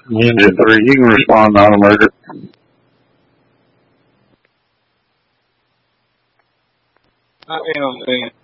Engine 3, you can respond non-emergent. I am saying.